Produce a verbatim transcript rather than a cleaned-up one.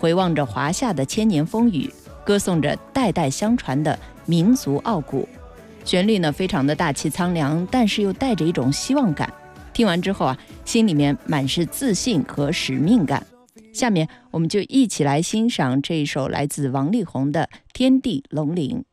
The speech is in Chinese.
回望着华夏的千年风雨，歌颂着代代相传的民族傲骨。旋律呢非常的大气苍凉，但是又带着一种希望感。听完之后啊，心里面满是自信和使命感。下面我们就一起来欣赏这一首来自王力宏的《天地龙鳞》。